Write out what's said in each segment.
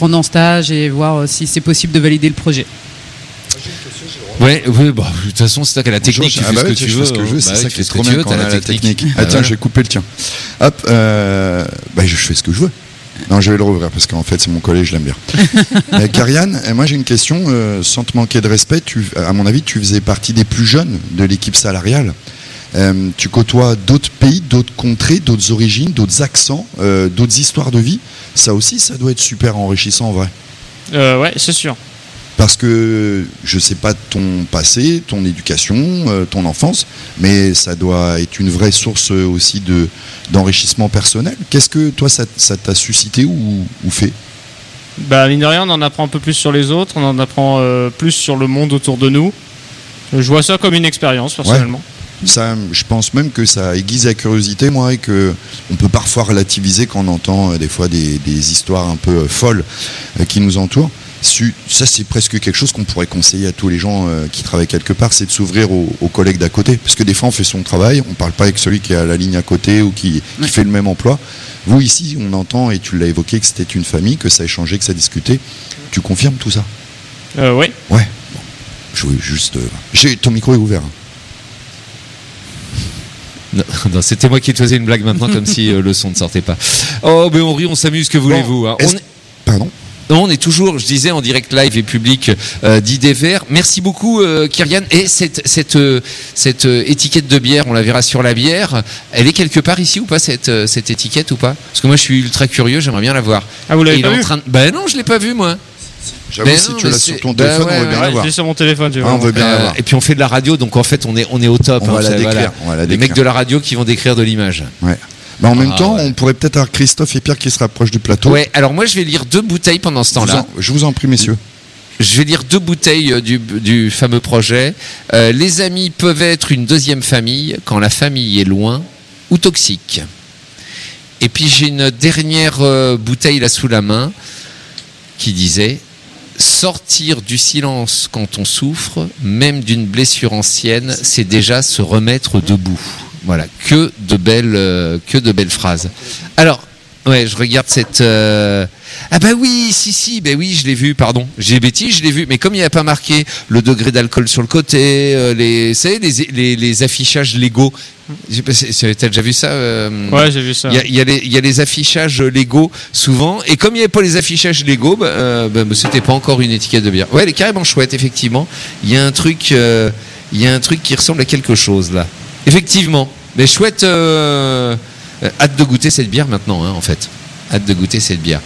prendre en stage et voir si c'est possible de valider le projet. Ouais, oui, bah, de toute façon, c'est ça qu'à la technique, tu fais ce que tu veux. C'est ça qui est trop bien quand on a la technique. Ah tiens, j'ai coupé le tien. Hop, je fais ce que je veux. Non, je vais le rouvrir parce qu'en fait, c'est mon collègue, je l'aime bien. Kariane, moi j'ai une question, sans te manquer de respect, à mon avis, tu faisais partie des plus jeunes de l'équipe salariale. Tu côtoies d'autres pays, d'autres contrées, d'autres origines, d'autres accents, d'autres histoires de vie. Ça aussi, ça doit être super enrichissant en vrai. Ouais, c'est sûr. Parce que je sais pas ton passé, ton éducation, ton enfance, mais ça doit être une vraie source aussi d'enrichissement personnel. Qu'est-ce que toi ça t'a suscité ou fait ? Bah mine de rien, on en apprend un peu plus sur les autres, on en apprend plus sur le monde autour de nous. Je vois ça comme une expérience personnellement. Ouais. Ça, je pense même que ça aiguise la curiosité, moi, et que on peut parfois relativiser quand on entend des fois des histoires un peu folles qui nous entourent. Ça, c'est presque quelque chose qu'on pourrait conseiller à tous les gens qui travaillent quelque part, c'est de s'ouvrir aux collègues d'à côté. Parce que des fois, on fait son travail, on ne parle pas avec celui qui est à la ligne à côté ou qui fait le même emploi. Vous, ici, on entend, et tu l'as évoqué, que c'était une famille, que ça échangeait, que ça discutait. Tu confirmes tout ça ? Oui. Ouais. Bon. Je voulais juste... Ton micro est ouvert. Non, c'était moi qui te faisais une blague maintenant, comme si le son ne sortait pas. Oh, mais on rit, on s'amuse, que voulez-vous hein. Pardon ? Non, on est toujours, je disais, en direct live et public d'Idées Verts. Merci beaucoup, Kyrian. Et cette étiquette de bière, on la verra sur la bière. Elle est quelque part ici ou pas, cette étiquette ou pas ? Parce que moi, je suis ultra curieux, j'aimerais bien la voir. Ah, vous l'avez pas vu ? Ben non, je l'ai pas vu, moi. J'avoue, si tu l'as sur ton téléphone, on veut bien la voir. Je l'ai sur mon téléphone, tu vois. On veut bien la voir. Et puis on fait de la radio, donc en fait, on est au top. On va la décrire. Les mecs de la radio qui vont décrire de l'image. Ouais. En même temps, on pourrait peut-être avoir Christophe et Pierre qui se rapprochent du plateau. Ouais, alors moi je vais lire 2 bouteilles pendant ce temps-là. Je vous en prie, messieurs. Je vais lire 2 bouteilles du fameux projet. Les amis peuvent être une deuxième famille quand la famille est loin ou toxique. Et puis j'ai une dernière bouteille là sous la main qui disait: sortir du silence quand on souffre, même d'une blessure ancienne, c'est déjà se remettre debout. Voilà, que de belles phrases. Alors, ouais, je regarde cette... Ah bah oui, si, bah oui, je l'ai vu, pardon. J'ai bêtise, je l'ai vu. Mais comme il n'y a pas marqué le degré d'alcool sur le côté, les affichages légaux. T'as déjà vu ça Ouais, j'ai vu ça. Il y a les affichages légaux souvent. Et comme il n'y avait pas les affichages légaux, c'était pas encore une étiquette de bière. Ouais, elle est carrément chouette, effectivement. Il y a un truc qui ressemble à quelque chose là. Effectivement, mais chouette, hâte de goûter cette bière maintenant, hein, en fait. Hâte de goûter cette bière.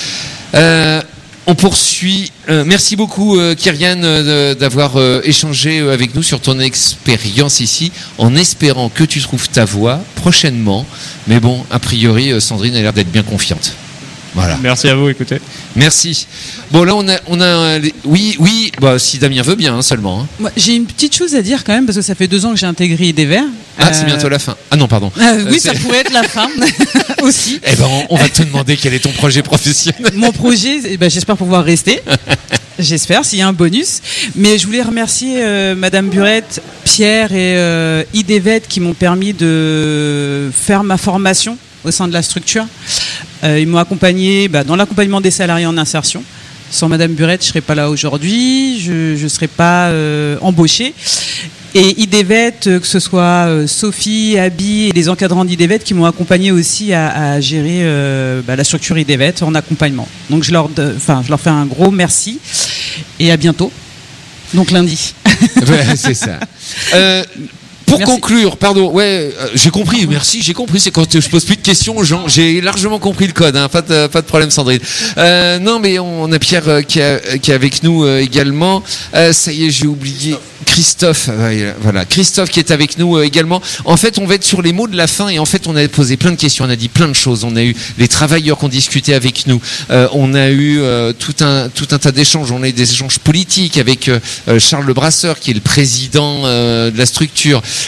On poursuit. Merci beaucoup, Kyrian, d'avoir échangé avec nous sur ton expérience ici, en espérant que tu trouves ta voie prochainement. Mais bon, a priori, Sandrine a l'air d'être bien confiante. Voilà. Merci à vous, écoutez. Merci. Bon, là, on a oui, si Damien veut bien, hein, seulement. Hein. Moi, j'ai une petite chose à dire quand même, parce que ça fait 2 ans que j'ai intégré Idées Verts. Ah, c'est bientôt la fin. Ah non, pardon. Oui, ça pourrait être la fin aussi. Eh ben, on va te demander quel est ton projet professionnel. Mon projet, j'espère pouvoir rester. J'espère, s'il y a un bonus. Mais je voulais remercier Madame Burette, Pierre et Idées Verts qui m'ont permis de faire ma formation au sein de la structure. Ils m'ont accompagné dans l'accompagnement des salariés en insertion. Sans Madame Burette, je ne serais pas là aujourd'hui, je ne serais pas embauchée. Et IDEVET, que ce soit Sophie, Abby et les encadrants d'IDEVET qui m'ont accompagné aussi à gérer la structure IDEVET en accompagnement. Donc je leur fais un gros merci et à bientôt. Donc lundi. C'est ça. Pour conclure, pardon, j'ai compris, merci, j'ai compris, c'est quand je pose plus de questions aux gens, j'ai largement compris le code, hein, pas de problème Sandrine. Non mais on a Pierre qui est avec nous également, ça y est, j'ai oublié Christophe, voilà, Christophe qui est avec nous également. En fait, on va être sur les mots de la fin et en fait, on a posé plein de questions, on a dit plein de choses, on a eu les travailleurs qui ont discuté avec nous, on a eu tout un tas d'échanges, on a eu des échanges politiques avec Charles Le Brasseur qui est le président de la structure.